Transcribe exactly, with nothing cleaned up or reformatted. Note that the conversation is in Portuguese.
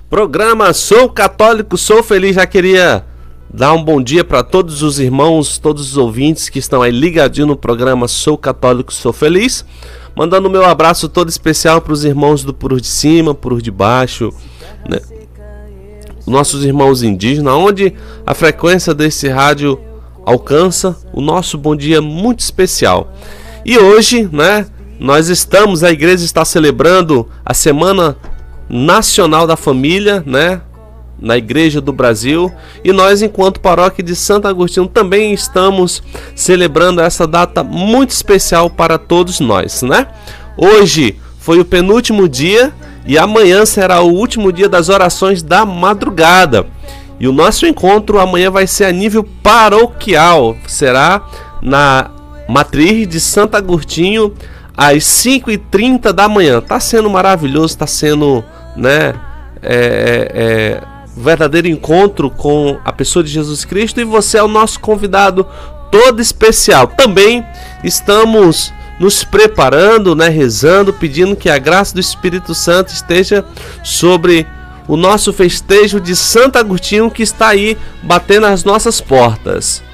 Programa Sou Católico, Sou Feliz. Já queria dar um bom dia para todos os irmãos, todos os ouvintes que estão aí ligadinho no programa Sou Católico, Sou Feliz. Mandando o meu abraço todo especial para os irmãos do Por de Cima, Por de Baixo, né? Nossos irmãos indígenas, onde a frequência desse rádio alcança o nosso bom dia muito especial. E hoje, né, nós estamos, a igreja está celebrando a Semana Nacional da Família, né, na Igreja do Brasil, e nós, enquanto paróquia de Santo Agostinho, também estamos celebrando essa data muito especial para todos nós, né? Hoje foi o penúltimo dia e amanhã será o último dia das orações da madrugada. E o nosso encontro amanhã vai ser a nível paroquial, será na Matriz de Santo Agostinho às cinco e trinta da manhã. Tá sendo maravilhoso, tá sendo, né, é, é, verdadeiro encontro com a pessoa de Jesus Cristo, e você é o nosso convidado todo especial. Também estamos nos preparando, né, rezando, pedindo que a graça do Espírito Santo esteja sobre o nosso festejo de Santo Agostinho, que está aí batendo as nossas portas.